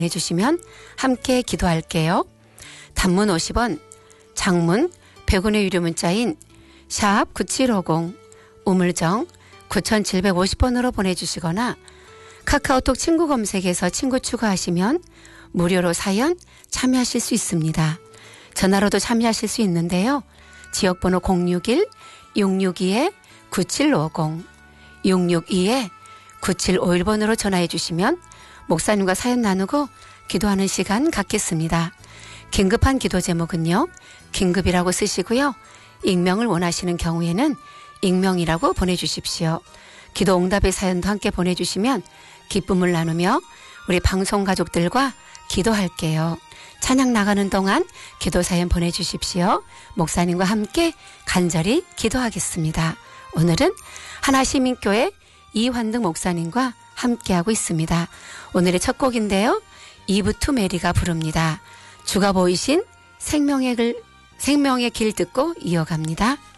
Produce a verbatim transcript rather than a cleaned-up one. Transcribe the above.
해주시면 함께 기도할게요. 단문 오십 원, 장문 백 원의 유료 문자인 샵 구칠오공, 우물정 구칠오공 번으로 보내주시거나 카카오톡 친구 검색에서 친구 추가하시면 무료로 사연 참여하실 수 있습니다. 전화로도 참여하실 수 있는데요. 지역번호 공육일 육육이 구칠오공, 육육이 구칠오일 번으로 전화해 주시면 목사님과 사연 나누고 기도하는 시간 갖겠습니다. 긴급한 기도 제목은요, 긴급이라고 쓰시고요. 익명을 원하시는 경우에는 익명이라고 보내주십시오. 기도 응답의 사연도 함께 보내주시면 기쁨을 나누며 우리 방송 가족들과 기도할게요. 찬양 나가는 동안 기도 사연 보내주십시오. 목사님과 함께 간절히 기도하겠습니다. 오늘은 하나시민교회 이환등 목사님과 함께하고 있습니다. 오늘의 첫 곡인데요. 이브 투 메리가 부릅니다. 주가 보이신 생명의 길, 생명의 길 듣고 이어갑니다.